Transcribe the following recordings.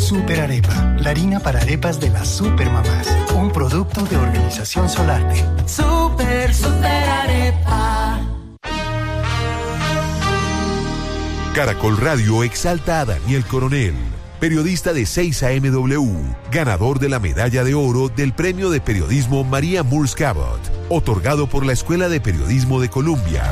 Super Arepa, la harina para arepas de las supermamás. Un producto de Organización Solarte. Super Arepa. Caracol Radio exalta a Daniel Coronel, periodista de 6AMW, ganador de la medalla de oro del Premio de Periodismo María Moores Cabot, otorgado por la Escuela de Periodismo de Columbia.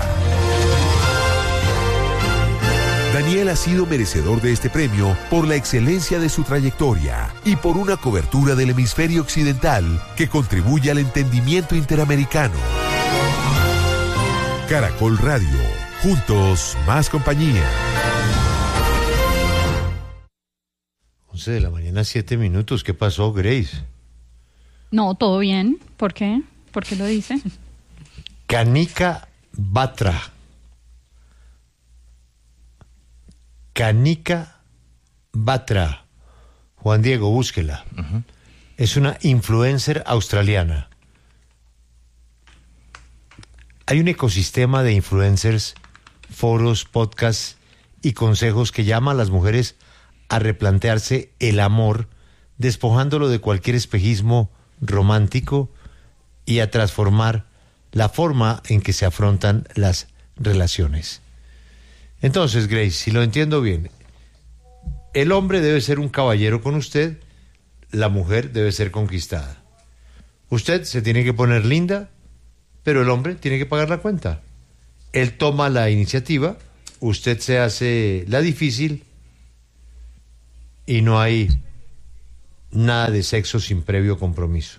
Daniel ha sido merecedor de este premio por la excelencia de su trayectoria y por una cobertura del hemisferio occidental que contribuye al entendimiento interamericano. Caracol Radio, juntos más compañía. 11 de la mañana, 7 minutos. ¿Qué pasó, Grace? No, todo bien. ¿Por qué? ¿Por qué lo dice? Kanika Batra. Kanika Batra. Juan Diego, búsquela. Uh-huh. Es una influencer australiana. Hay un ecosistema de influencers, foros, podcasts y consejos que llama a las mujeres a replantearse el amor, despojándolo de cualquier espejismo romántico y a transformar la forma en que se afrontan las relaciones. Entonces, Grace, si lo entiendo bien, el hombre debe ser un caballero con usted, la mujer debe ser conquistada. Usted se tiene que poner linda, pero el hombre tiene que pagar la cuenta. Él toma la iniciativa, usted se hace la difícil y no hay nada de sexo sin previo compromiso.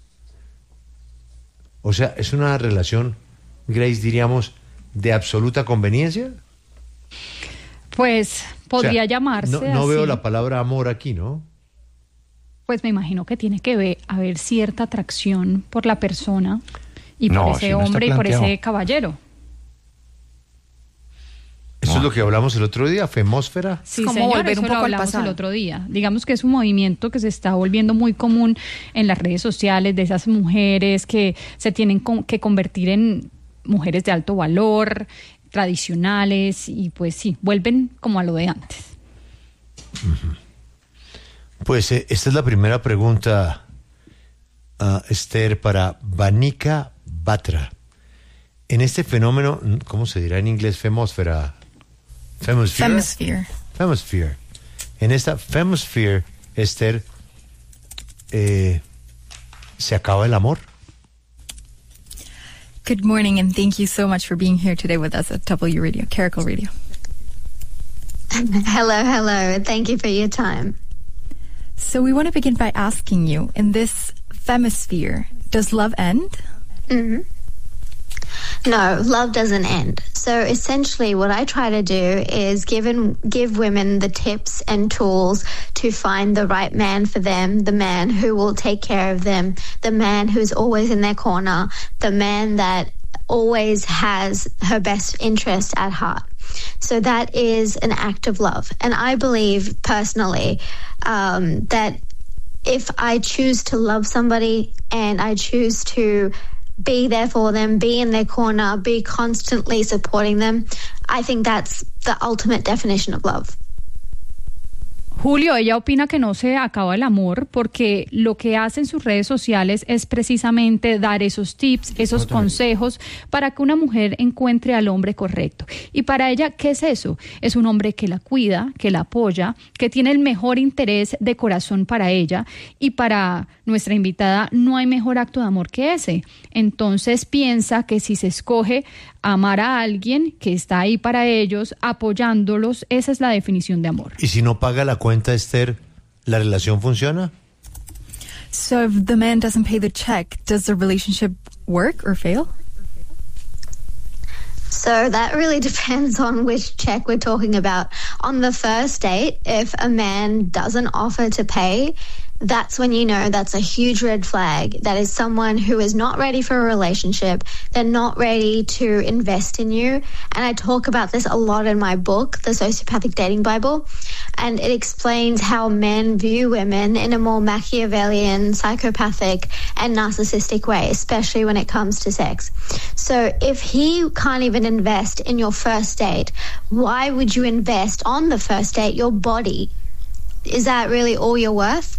O sea, es una relación, Grace, diríamos, de absoluta conveniencia. Pues podría llamarse no así. Veo la palabra amor aquí, ¿no? Pues me imagino que tiene que haber cierta atracción por la persona y por ese hombre y por ese caballero. Eso es lo que hablamos el otro día, femósfera. Sí, como volver un poco al pasado. El otro día. Digamos que es un movimiento que se está volviendo muy común en las redes sociales, de esas mujeres que se tienen que convertir en mujeres de alto valor, tradicionales, y pues sí, vuelven como a lo de antes. Uh-huh. Pues esta es la primera pregunta, Esther, para Kanika Batra. En este fenómeno, ¿cómo se dirá en inglés? Femósfera. Femosphere. En esta femosphere, Esther, ¿se acaba el amor? Good morning, and thank you so much for being here today with us at W Radio, Caracol Radio. Hello. Thank you for your time. So we want to begin by asking you, in this femosphere, does love end? Mm-hmm. No, love doesn't end. So essentially what I try to do is give women the tips and tools to find the right man for them, the man who will take care of them, the man who's always in their corner, the man that always has her best interest at heart. So that is an act of love. And I believe personally that if I choose to love somebody and I choose to be there for them, be in their corner, be constantly supporting them, I think that's the ultimate definition of love. Julio, ella opina que no se acaba el amor porque lo que hace en sus redes sociales es precisamente dar esos tips, esos consejos para que una mujer encuentre al hombre correcto. Y para ella, ¿qué es eso? Es un hombre que la cuida, que la apoya, que tiene el mejor interés de corazón para ella, y para nuestra invitada no hay mejor acto de amor que ese. Entonces piensa que si se escoge amar a alguien que está ahí para ellos, apoyándolos, esa es la definición de amor. ¿Y si no paga la cuenta, Esther, la relación funciona? So if the man doesn't pay the check, does the relationship work or fail? So that really depends on which check we're talking about. On the first date, if a man doesn't offer to pay, that's when you know that's a huge red flag. That is someone who is not ready for a relationship. They're not ready to invest in you. And I talk about this a lot in my book, The Sociopathic Dating Bible. And it explains how men view women in a more Machiavellian, psychopathic, and narcissistic way, especially when it comes to sex. So if he can't even invest in your first date, why would you invest on the first date your body? is that really all you're worth?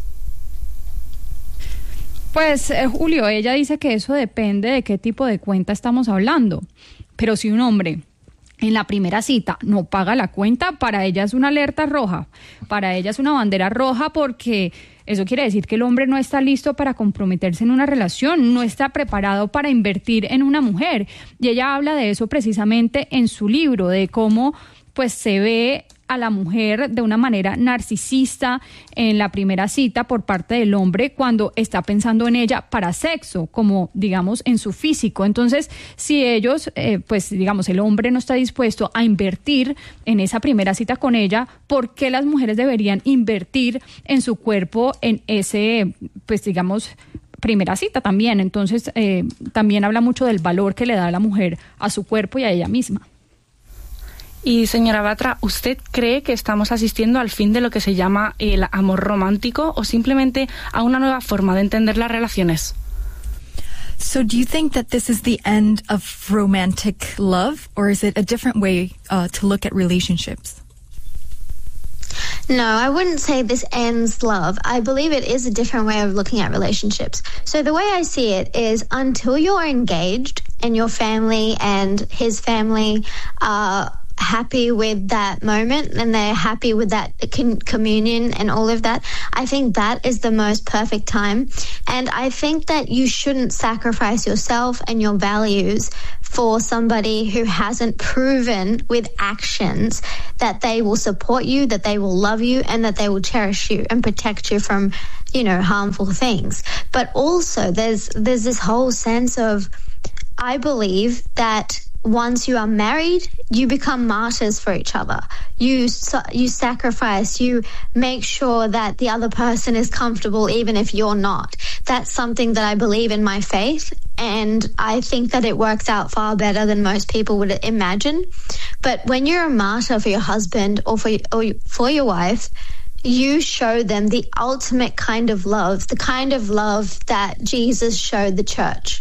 Pues, Julio, ella dice que eso depende de qué tipo de cuenta estamos hablando. Pero si un hombre en la primera cita no paga la cuenta, para ella es una alerta roja, para ella es una bandera roja, porque eso quiere decir que el hombre no está listo para comprometerse en una relación, no está preparado para invertir en una mujer. Y ella habla de eso precisamente en su libro, de cómo pues se ve a la mujer de una manera narcisista en la primera cita por parte del hombre cuando está pensando en ella para sexo, como digamos en su físico. Entonces, si ellos, pues digamos, el hombre no está dispuesto a invertir en esa primera cita con ella, ¿por qué las mujeres deberían invertir en su cuerpo en ese, pues digamos, primera cita también? Entonces, también habla mucho del valor que le da la mujer a su cuerpo y a ella misma. Y señora Batra, ¿usted cree que estamos asistiendo al fin de lo que se llama el amor romántico o simplemente a una nueva forma de entender las relaciones? So do you think that this is the end of romantic love, or is it a different way to look at relationships? No, I wouldn't say this ends love. I believe it is a different way of looking at relationships. So the way I see it is, until you're engaged and your family and his family are happy with that moment and they're happy with that communion and all of that, I think that is the most perfect time. And I think that you shouldn't sacrifice yourself and your values for somebody who hasn't proven with actions that they will support you, that they will love you, and that they will cherish you and protect you from, you know, harmful things. But also there's this whole sense of, I believe that once you are married, you become martyrs for each other. You sacrifice, you make sure that the other person is comfortable even if you're not. That's something that I believe in my faith, and I think that it works out far better than most people would imagine. But when you're a martyr for your husband or for your wife, you show them the ultimate kind of love, the kind of love that Jesus showed the church.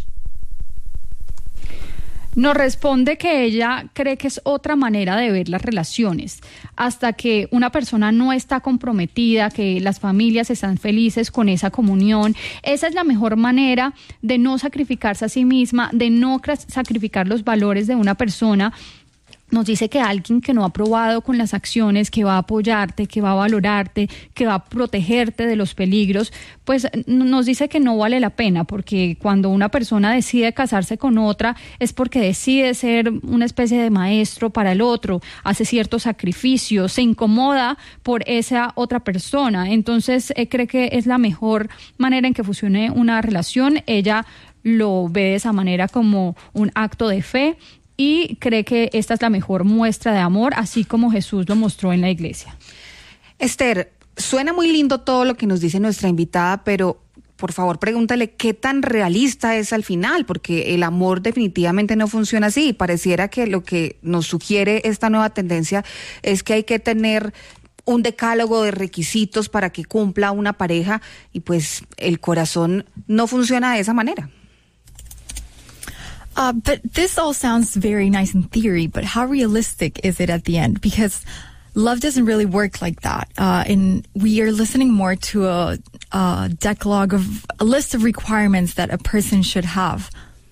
Nos responde que ella cree que es otra manera de ver las relaciones. Hasta que una persona no está comprometida, que las familias están felices con esa comunión, esa es la mejor manera de no sacrificarse a sí misma, de no sacrificar los valores de una persona. Nos dice que alguien que no ha probado con las acciones, que va a apoyarte, que va a valorarte, que va a protegerte de los peligros, pues nos dice que no vale la pena, porque cuando una persona decide casarse con otra es porque decide ser una especie de maestro para el otro, hace ciertos sacrificios, se incomoda por esa otra persona. Entonces cree que es la mejor manera en que funcione una relación. Ella lo ve de esa manera, como un acto de fe, y cree que esta es la mejor muestra de amor, así como Jesús lo mostró en la iglesia. Esther, suena muy lindo todo lo que nos dice nuestra invitada, pero por favor pregúntale qué tan realista es al final, porque el amor definitivamente no funciona así. Pareciera que lo que nos sugiere esta nueva tendencia es que hay que tener un decálogo de requisitos para que cumpla una pareja, y pues el corazón no funciona de esa manera. But this all sounds very nice in theory, but how realistic is it at the end? Because love doesn't really work like that. And we are listening more to a decalogue of a list of requirements that a person should have.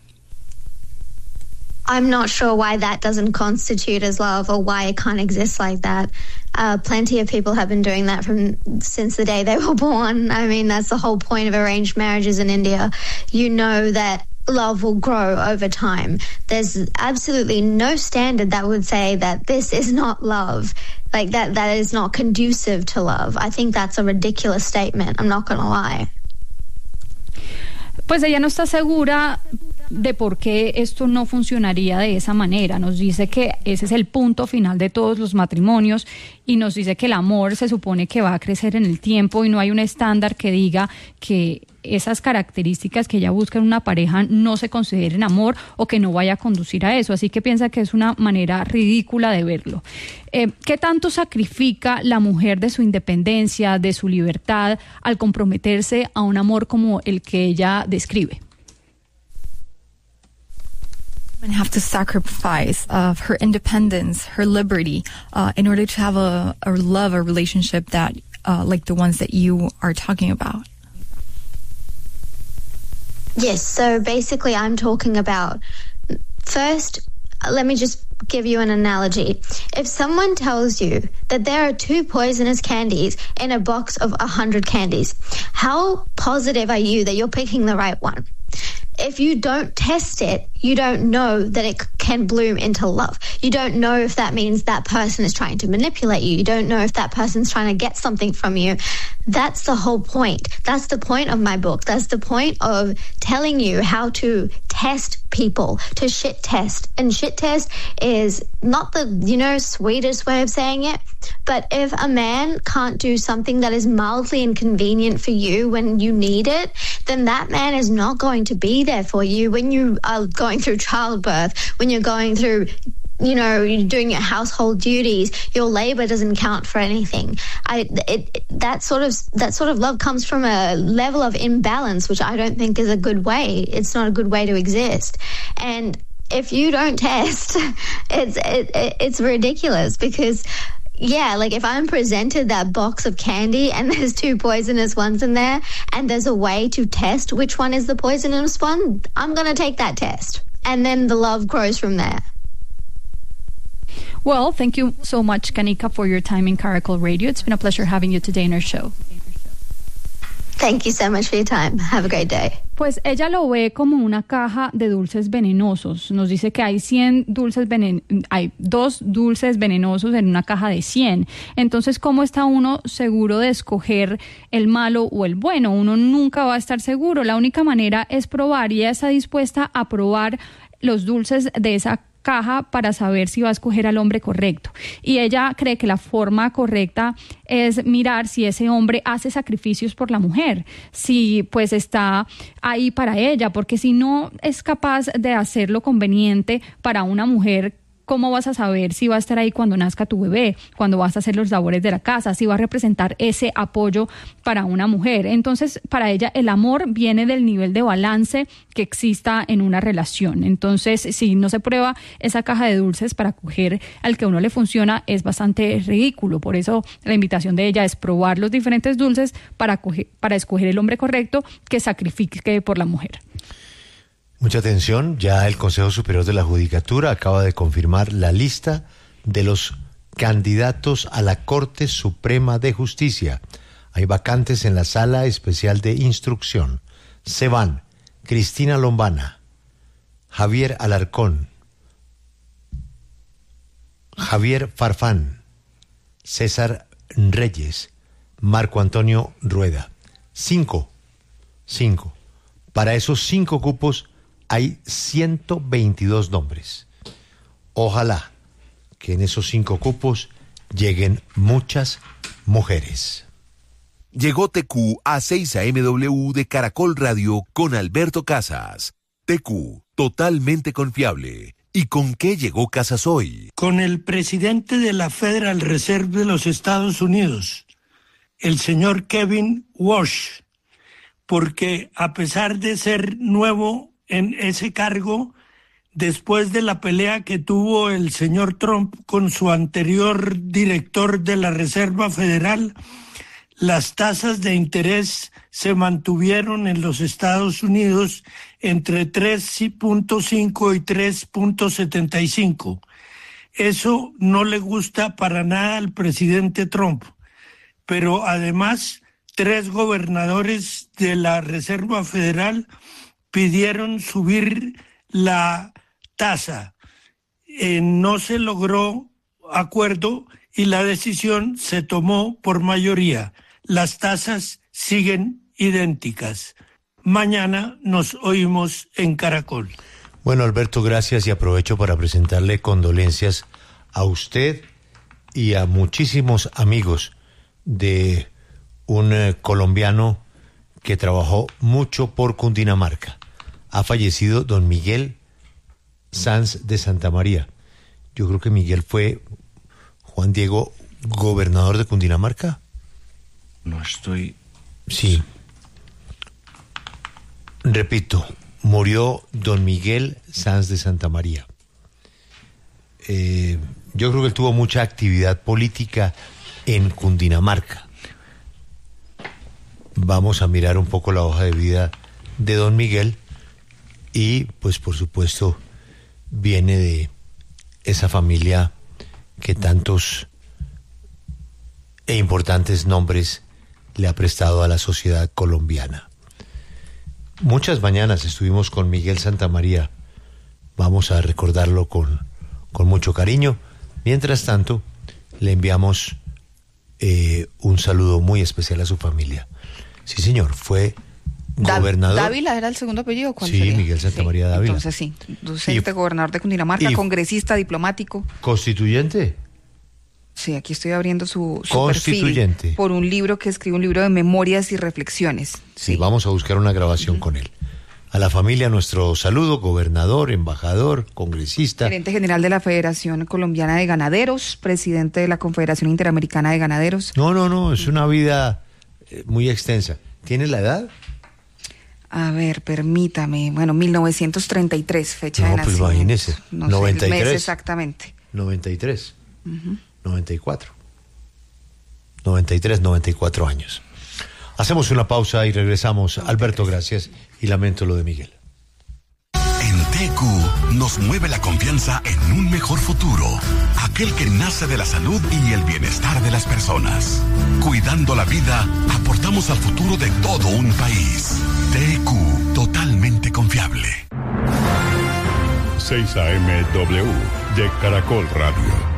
I'm not sure why that doesn't constitute as love, or why it can't exist like that. Plenty of people have been doing that since the day they were born. I mean, that's the whole point of arranged marriages in India. You know that love will grow over time. There's absolutely no standard that would say that this is not love, like that is not conducive to love. I think that's a ridiculous statement. I'm not going to lie. Pues ella no está segura de por qué esto no funcionaría de esa manera. Nos dice que ese es el punto final de todos los matrimonios, y nos dice que el amor se supone que va a crecer en el tiempo, y no hay un estándar que diga que esas características que ella busca en una pareja no se consideren amor, o que no vaya a conducir a eso. Así que piensa que es una manera ridícula de verlo. ¿Qué tanto sacrifica la mujer de su independencia, de su libertad, al comprometerse a un amor como el que ella describe? Women have to sacrifice her independence, her liberty, in order to have a relationship that like the ones that you are talking about? Yes, so basically I'm talking about, first, let me just give you an analogy. If someone tells you that there are 2 poisonous candies in a box of 100 candies, how positive are you that you're picking the right one? If you don't test it, you don't know that it can bloom into love. You don't know if that means that person is trying to manipulate you. You don't know if that person's trying to get something from you. That's the whole point. That's the point of my book. That's the point of telling you how to test people, to shit test. And shit test is not the, sweetest way of saying it, but if a man can't do something that is mildly inconvenient for you when you need it, then that man is not going to be there for you when you are going through childbirth, when you're going through, you're doing your household duties, your labor doesn't count for anything. That sort of love comes from a level of imbalance, which I don't think is a good way. It's not a good way to exist. And if you don't test, it's ridiculous because, yeah, like if I'm presented that box of candy and there's 2 poisonous ones in there and there's a way to test which one is the poisonous one, I'm going to take that test. And then the love grows from there. Well, thank you so much, Kanika, for your time in Caracol Radio. It's been a pleasure having you today in our show. Thank you so much for your time. Have a great day. Pues ella lo ve como una caja de dulces venenosos. Nos dice que hay 2 dulces venenosos en una caja de 100. Entonces, ¿cómo está uno seguro de escoger el malo o el bueno? Uno nunca va a estar seguro. La única manera es probar, y ella está dispuesta a probar los dulces de esa caja para saber si va a escoger al hombre correcto. Y ella cree que la forma correcta es mirar si ese hombre hace sacrificios por la mujer, si pues está ahí para ella, porque si no es capaz de hacer lo conveniente para una mujer, ¿cómo vas a saber si va a estar ahí cuando nazca tu bebé, cuando vas a hacer los labores de la casa, si va a representar ese apoyo para una mujer? Entonces, para ella, el amor viene del nivel de balance que exista en una relación. Entonces, si no se prueba esa caja de dulces para coger al que a uno le funciona, es bastante ridículo. Por eso, la invitación de ella es probar los diferentes dulces para escoger el hombre correcto que sacrifique por la mujer. Mucha atención, ya el Consejo Superior de la Judicatura acaba de confirmar la lista de los candidatos a la Corte Suprema de Justicia. Hay vacantes en la Sala Especial de Instrucción. Se van Cristina Lombana, Javier Alarcón, Javier Farfán, César Reyes, Marco Antonio Rueda. 5. Para esos 5 cupos hay 122 nombres. Ojalá que en esos 5 cupos lleguen muchas mujeres. Llegó TQ a 6 AMW de Caracol Radio con Alberto Casas. TQ, totalmente confiable. ¿Y con qué llegó Casas hoy? Con el presidente de la Federal Reserve de los Estados Unidos, el señor Kevin Walsh, porque a pesar de ser nuevo en ese cargo, después de la pelea que tuvo el señor Trump con su anterior director de la Reserva Federal, las tasas de interés se mantuvieron en los Estados Unidos entre 3.5 y 3.75. Eso no le gusta para nada al presidente Trump, pero además 3 gobernadores de la Reserva Federal pidieron subir la tasa. No se logró acuerdo y la decisión se tomó por mayoría. Las tasas siguen idénticas. Mañana nos oímos en Caracol. Bueno, Alberto, gracias, y aprovecho para presentarle condolencias a usted y a muchísimos amigos de un colombiano que trabajó mucho por Cundinamarca. Ha fallecido don Miguel Sanz de Santa María. Yo creo que Miguel fue, Juan Diego, gobernador de Cundinamarca. No estoy... Sí. Repito, murió don Miguel Sanz de Santa María. Yo creo que él tuvo mucha actividad política en Cundinamarca. vamos a mirar un poco la hoja de vida de don Miguel y pues por supuesto viene de esa familia que tantos e importantes nombres le ha prestado a la sociedad colombiana. Muchas mañanas estuvimos con Miguel Santamaría. Vamos a recordarlo con mucho cariño. Mientras tanto, le enviamos un saludo muy especial a su familia. Sí, señor, fue gobernador. ¿Dávila era el segundo apellido? ¿Cuál sí, sería? Miguel Santamaría Dávila. Entonces sí, docente, gobernador de Cundinamarca, congresista, diplomático. ¿Constituyente? Sí, aquí estoy abriendo su Constituyente. Perfil por un libro que escribe, un libro de memorias y reflexiones. Sí, vamos a buscar una grabación con él. A la familia nuestro saludo, gobernador, embajador, congresista. Gerente general de la Federación Colombiana de Ganaderos, presidente de la Confederación Interamericana de Ganaderos. No, es una vida muy extensa. ¿Tiene la edad? A ver, permítame. Bueno, 1933, fecha de nacimiento. Pues imagínese. No 93. sé el mes exactamente. 93. 94. 93, 94 años. Hacemos una pausa y regresamos. Alberto, gracias. Y lamento lo de Miguel. En TQ nos mueve la confianza en un mejor futuro. Aquel que nace de la salud y el bienestar de las personas. Cuidando la vida, aportamos al futuro de todo un país. TQ, totalmente confiable. 6 AM W de Caracol Radio.